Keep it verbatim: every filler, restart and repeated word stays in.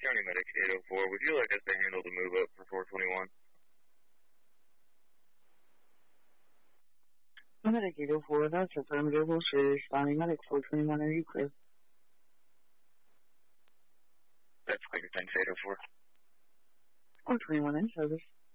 County Medic eight oh four, would you like us to handle the move up for four twenty-one? Medic eight oh four, that's affirmative. We'll share responding. Medic four twenty-one, are you clear? That's clear, thanks eight oh four. four twenty-one in service.